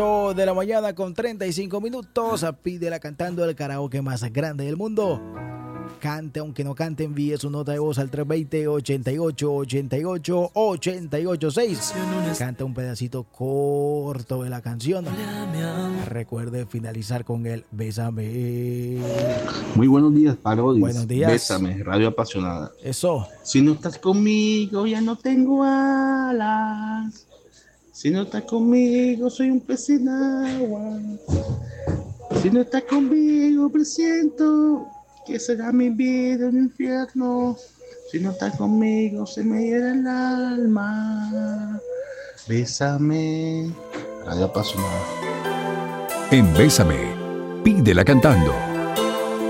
De la mañana con 35 minutos. Pídela cantando el karaoke más grande del mundo. Cante, aunque no cante, envíe su nota de voz al 320-88-88-886. Canta un pedacito corto de la canción. Recuerde finalizar con el Bésame. Muy buenos días, Parodis. Buenos días. Bésame, Radio Apasionada. Eso. Si no estás conmigo, ya no tengo alas. Si no estás conmigo, soy un pez sin agua. Si no estás conmigo, presiento que será mi vida un infierno. Si no estás conmigo, se me hiera el alma. Bésame, Radio Apasionada. En Bésame, pídela cantando.